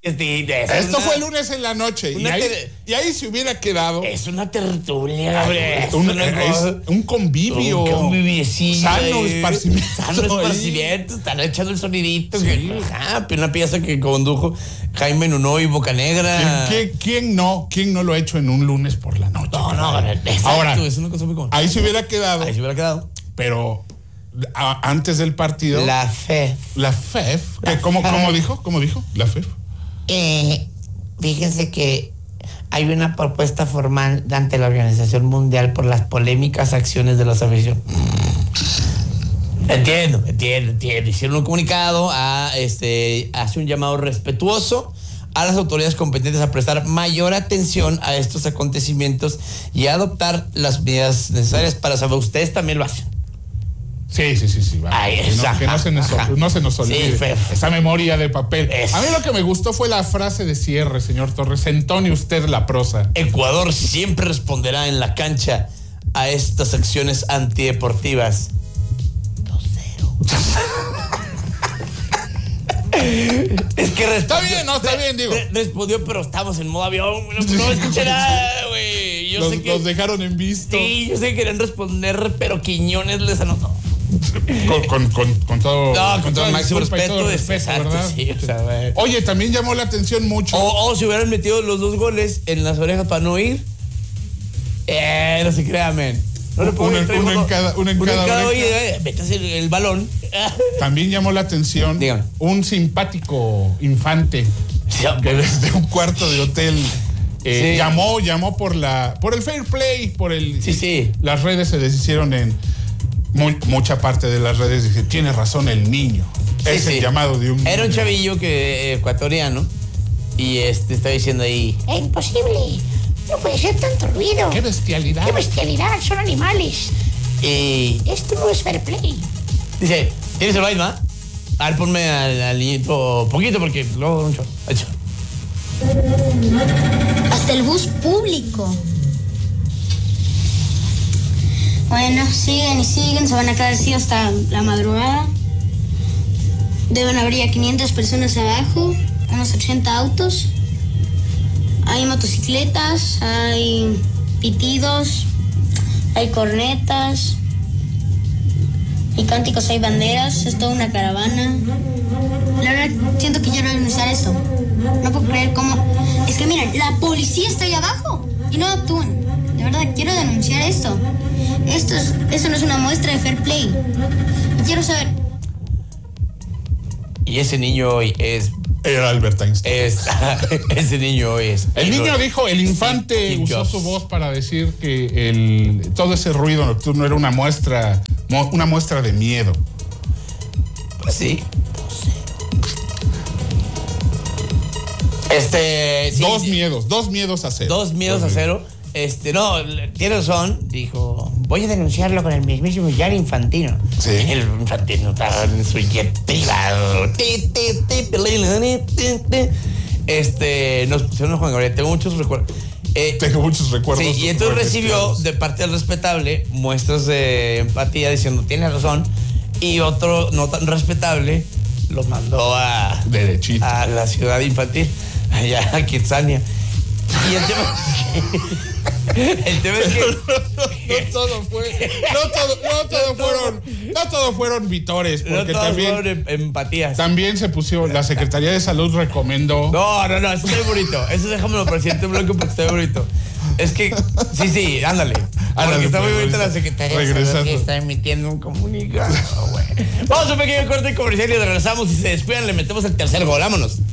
Esto fue el lunes en la noche y ahí se hubiera quedado. Es una tertulia, Gabriel. Es un convivio. Un conviviecillo. Sano esparcimiento. Están echando el sonidito. Sí. Una pieza que condujo Jaime Nuno y Bocanegra. ¿Quién no lo ha hecho en un lunes por la noche? No, exacto. Ahora, es una cosa muy común. ahí se hubiera quedado. Pero antes del partido. La FEF. ¿Cómo dijo? La FEF. Fíjense que hay una propuesta formal ante la Organización Mundial por las polémicas acciones de los aficionados. Entiendo. Hicieron un comunicado, hace un llamado respetuoso a las autoridades competentes a prestar mayor atención a estos acontecimientos y a adoptar las medidas necesarias para saber. Ustedes también lo hacen. Sí. Que no se nos olvide esa memoria de papel. A mí lo que me gustó fue la frase de cierre, señor Torres. Entone usted la prosa. Ecuador siempre responderá en la cancha a estas acciones antideportivas. 2-0. Es que está bien, digo. Respondió, pero estamos en modo avión. No escuché nada, güey. Los dejaron en visto. Sí, yo sé que querían responder, pero Quiñones les anotó. Con todo. No, con todo el máximo respeto. Exacto, ¿verdad? Sí, Oye, también llamó la atención mucho. O si hubieran metido los 2 goles en las orejas para no ir. No se crean, men. Uno en cada oreja. Métase el balón. También llamó la atención. Dígame. Un simpático infante que desde un cuarto de hotel llamó por el fair play, Las redes se deshicieron en mucha parte de las redes. Dice, tiene razón el niño. Es el llamado de un niño. Era un chavillo ecuatoriano y está diciendo ahí, es imposible. No puede ser tanto ruido. ¡Qué bestialidad! Son animales. Esto no es fair play. Dice, ¿tienes el baile, ma? A ver, ponme al niñito poquito porque luego mucho. Hasta el bus público. Bueno, siguen, se van a quedar así hasta la madrugada. Deben haber ya 500 personas abajo, unos 80 autos. Hay motocicletas, hay pitidos, hay cornetas, hay cánticos, hay banderas, es toda una caravana. La verdad, siento que quiero denunciar esto. No puedo creer cómo... Es que miren, la policía está ahí abajo y no actúan. De verdad, quiero denunciar esto. Esto no es una muestra de fair play. Y quiero saber... Y ese niño hoy era Albert Einstein. Ese niño hoy es... El niño dijo, el infante usó su voz para decir que todo ese ruido nocturno era una muestra de miedo. Pues sí. Dos miedos a cero. 2-0. No, tiene razón, dijo, voy a denunciarlo con el mismísimo Gianni Infantino. Sí. El Infantino estaba en su jet privado. Nos pusieron Juan Gabriel, tengo muchos recuerdos. Sí, y entonces recibió de parte del respetable muestras de empatía diciendo, tiene razón, y otro no tan respetable los mandó derechito a la ciudad infantil, allá a Kitsania. Y el tema es que no todo fueron vitores, porque no también fueron empatías. También se pusieron, la Secretaría de Salud recomendó. No, eso está bonito. Eso déjamelo para el siguiente bloque porque está bonito. Es que, sí, ándale. Porque está muy bonita la Secretaría de Salud que está emitiendo un comunicado, güey. Vamos a un pequeño corte comercial y regresamos. Si se descuidan, le metemos el tercer gol. Vámonos.